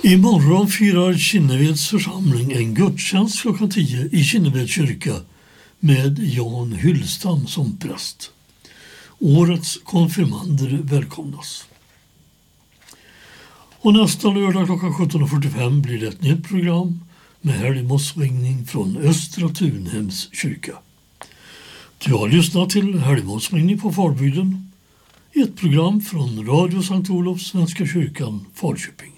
Imorgon firar Kinneveds församling en gudstjänst klockan 10 i Kinneveds kyrka med Jan Hyllstam som präst. Årets konfirmander välkomnas. Och nästa lördag klockan 17.45 blir det ett nytt program med helgmålsringning från Östra Tunhems kyrka. Du har lyssnat till helgmålsringning på Falbygden, ett program från Radio Sankt Olof, Svenska kyrkan, Falköping.